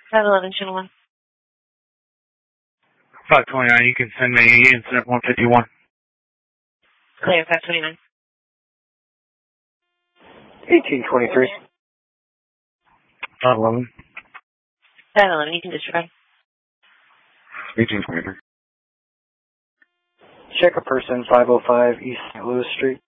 511, Channel 1. 529, you can send me incident 151. Clear, 529. 1823. 511. 511, you can disregard. 1823. Check a person, 505 East St. Louis Street.